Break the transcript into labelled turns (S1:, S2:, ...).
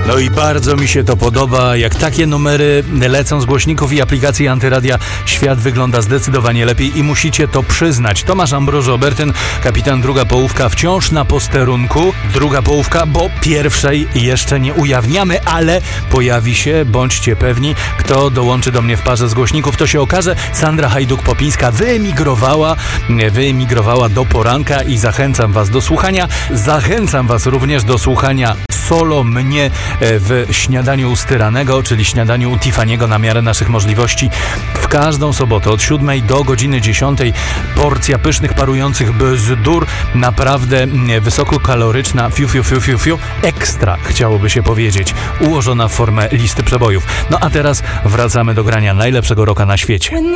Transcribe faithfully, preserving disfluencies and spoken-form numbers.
S1: No i bardzo mi się to podoba, jak takie numery lecą z głośników i aplikacji Antyradia. Świat wygląda zdecydowanie lepiej i musicie to przyznać. Tomasz Ambroży-Obertyn, kapitan Druga Połówka, wciąż na posterunku. Druga Połówka, bo pierwszej jeszcze nie ujawniamy, ale pojawi się, bądźcie pewni, kto dołączy do mnie w parze z głośników, to się okaże. Sandra Hajduk-Popińska wyemigrowała, wyemigrowała do poranka i zachęcam was do słuchania. Zachęcam was również do słuchania solo mnie w śniadaniu u Styranego, czyli śniadaniu u Tiffany'ego na miarę naszych możliwości. W każdą sobotę od siódmej do godziny dziesiątej porcja pysznych, parujących bzdur, naprawdę wysokokaloryczna, fiu, fiu, fiu, fiu, fiu, ekstra, chciałoby się powiedzieć, ułożona w formę listy przebojów. No a teraz wracamy do grania najlepszego rocka na świecie.